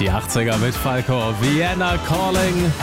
Die 80er mit Falco, Vienna Calling.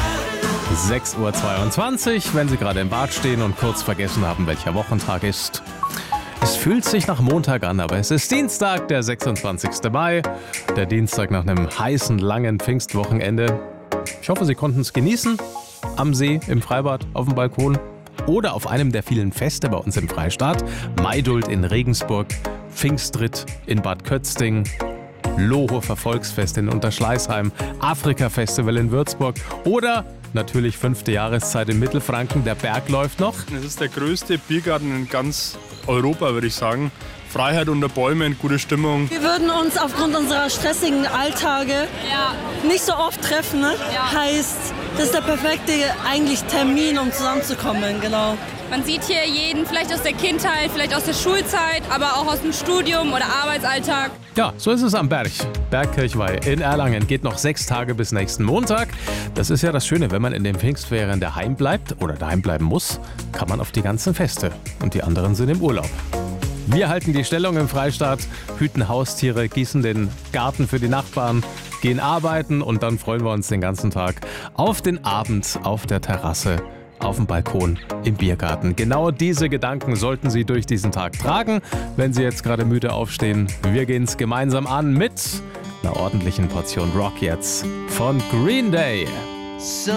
6:22 Uhr, wenn Sie gerade im Bad stehen und kurz vergessen haben, welcher Wochentag ist. Es fühlt sich nach Montag an, aber es ist Dienstag, der 26. Mai. Der Dienstag nach einem heißen, langen Pfingstwochenende. Ich hoffe, Sie konnten es genießen. Am See, im Freibad, auf dem Balkon oder auf einem der vielen Feste bei uns im Freistaat. Maidult in Regensburg, Pfingstritt in Bad Kötzting, Lohofer Volksfest in Unterschleißheim, Afrika-Festival in Würzburg oder natürlich 5. Jahreszeit in Mittelfranken. Der Berg läuft noch. Es ist der größte Biergarten in ganz Europa, würde ich sagen. Freiheit unter Bäumen, gute Stimmung. Wir würden uns aufgrund unserer stressigen Alltage nicht so oft treffen. Ne? Heißt, das ist der perfekte eigentlich Termin, um zusammenzukommen. Genau. Man sieht hier jeden, vielleicht aus der Kindheit, vielleicht aus der Schulzeit, aber auch aus dem Studium oder Arbeitsalltag. Ja, so ist es am Berg. Bergkirchweih in Erlangen geht noch 6 Tage bis nächsten Montag. Das ist ja das Schöne, wenn man in den Pfingstferien daheim bleibt oder daheim bleiben muss, kann man auf die ganzen Feste. Und die anderen sind im Urlaub. Wir halten die Stellung im Freistaat, hüten Haustiere, gießen den Garten für die Nachbarn, gehen arbeiten und dann freuen wir uns den ganzen Tag auf den Abend auf der Terrasse, auf dem Balkon, im Biergarten. Genau diese Gedanken sollten Sie durch diesen Tag tragen, wenn Sie jetzt gerade müde aufstehen. Wir gehen es gemeinsam an mit einer ordentlichen Portion Rock jetzt von Green Day.